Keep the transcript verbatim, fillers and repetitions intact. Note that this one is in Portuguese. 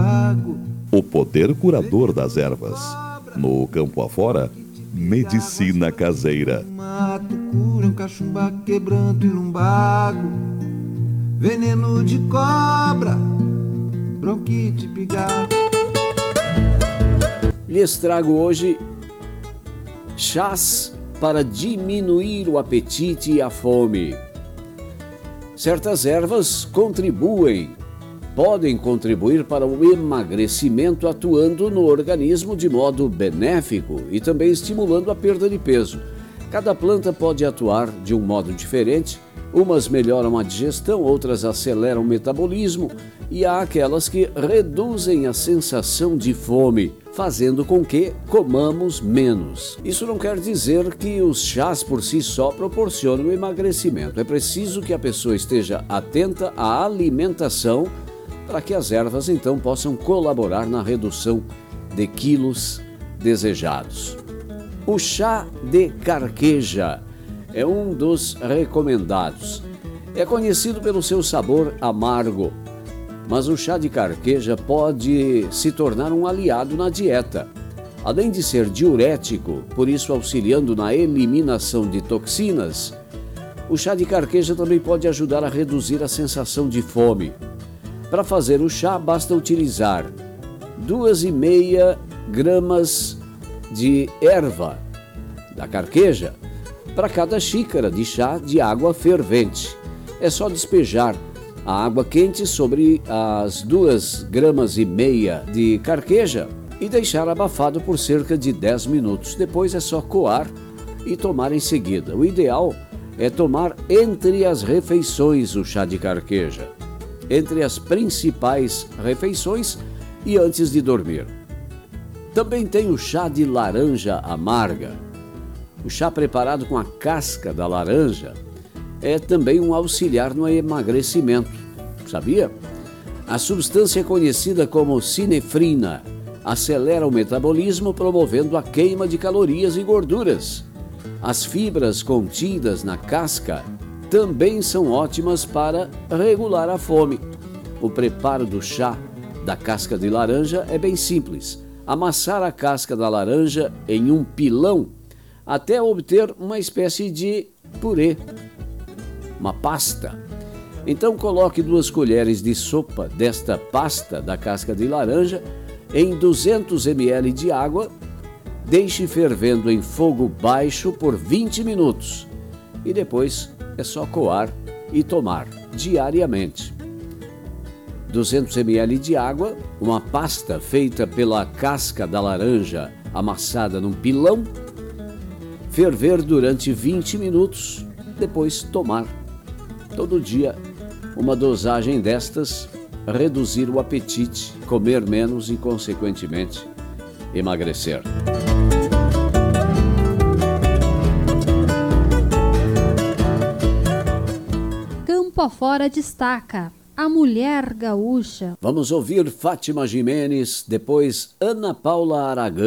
cachumbago. O poder curador das ervas. No campo afora, medicina caseira. Mato cura um cachumbago, quebranto e lumbago. Veneno de cobra, bronquite, pigarro. Lhes trago hoje chás para diminuir o apetite e a fome. Certas ervas contribuem, podem contribuir para o emagrecimento, atuando no organismo de modo benéfico e também estimulando a perda de peso. Cada planta pode atuar de um modo diferente. Umas melhoram a digestão, outras aceleram o metabolismo e há aquelas que reduzem a sensação de fome, fazendo com que comamos menos. Isso não quer dizer que os chás por si só proporcionam emagrecimento. É preciso que a pessoa esteja atenta à alimentação para que as ervas então possam colaborar na redução de quilos desejados. O chá de carqueja é um dos recomendados. É conhecido pelo seu sabor amargo, mas o chá de carqueja pode se tornar um aliado na dieta. Além de ser diurético, por isso auxiliando na eliminação de toxinas, o chá de carqueja também pode ajudar a reduzir a sensação de fome. Para fazer o chá, basta utilizar duas e meia gramas de erva da carqueja para cada xícara de chá de água fervente. É só despejar a água quente sobre as duas gramas e meia de carqueja e deixar abafado por cerca de dez minutos. Depois é só coar e tomar em seguida. O ideal é tomar entre as refeições o chá de carqueja, entre as principais refeições e antes de dormir. Também tem o chá de laranja amarga. O chá preparado com a casca da laranja é também um auxiliar no emagrecimento, sabia? A substância conhecida como sinefrina acelera o metabolismo, promovendo a queima de calorias e gorduras. As fibras contidas na casca também são ótimas para regular a fome. O preparo do chá da casca de laranja é bem simples. Amassar a casca da laranja em um pilão até obter uma espécie de purê, uma pasta. Então coloque duas colheres de sopa desta pasta da casca de laranja em duzentos mililitros de água, deixe fervendo em fogo baixo por vinte minutos e depois é só coar e tomar diariamente. duzentos mililitros de água, uma pasta feita pela casca da laranja amassada num pilão, ferver durante vinte minutos, depois tomar. Todo dia, uma dosagem destas, reduzir o apetite, comer menos e, consequentemente, emagrecer. Campo Afora destaca a mulher gaúcha. Vamos ouvir Fátima Gimenez, depois Ana Paula Aragão.